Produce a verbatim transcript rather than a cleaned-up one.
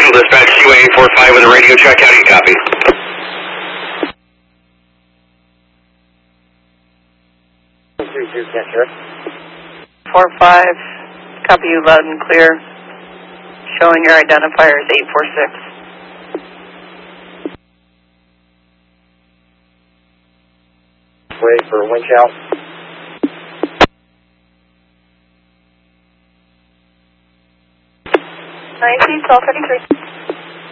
Channel Dispatch, Q A eight four five with a radio check. How do you copy? four five, copy you loud and clear. Showing your identifier is eight four six. Wait for winch out. nine C twelve thirty-three.